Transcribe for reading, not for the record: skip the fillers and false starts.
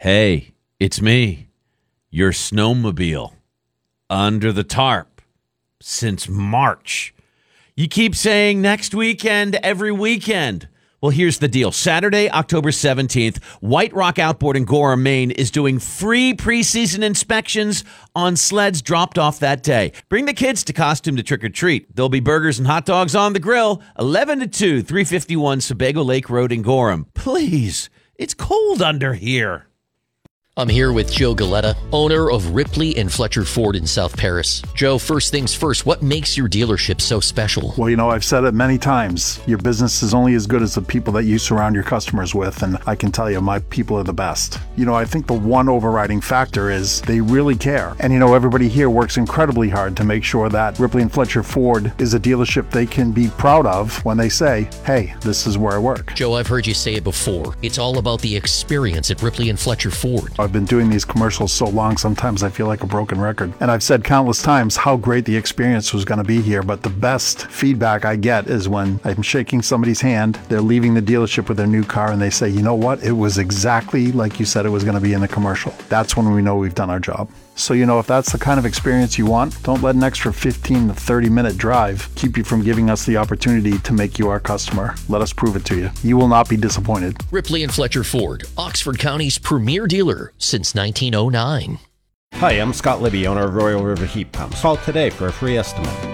Hey, it's me, your snowmobile, under the tarp since March. You keep saying next weekend, every weekend. Well, here's the deal. Saturday, October 17th, White Rock Outboard in Gorham, Maine is doing free preseason inspections on sleds dropped off that day. Bring the kids to Costume to Trick or Treat. There'll be burgers and hot dogs on the grill. 11 to 2, 351 Sebago Lake Road in Gorham. Please, it's cold under here. I'm here with Joe Galetta, owner of Ripley and Fletcher Ford in South Paris. Joe, first things first, what makes your dealership so special? Well, I've said it many times. Your business is only as good as the people that you surround your customers with, and I can tell you, my people are the best. I think the one overriding factor is they really care. And everybody here works incredibly hard to make sure that Ripley and Fletcher Ford is a dealership they can be proud of when they say, hey, this is where I work. Joe, I've heard you say it before. It's all about the experience at Ripley and Fletcher Ford. I've been doing these commercials so long, sometimes I feel like a broken record. And I've said countless times how great the experience was going to be here, but the best feedback I get is when I'm shaking somebody's hand, they're leaving the dealership with their new car, and they say, you know what, it was exactly like you said it was going to be in the commercial. That's when we know we've done our job. So, if that's the kind of experience you want, don't let an extra 15 to 30-minute drive keep you from giving us the opportunity to make you our customer. Let us prove it to you. You will not be disappointed. Ripley and Fletcher Ford, Oxford County's premier dealer since 1909. Hi, I'm Scott Libby, owner of Royal River Heat Pumps. Call today for a free estimate.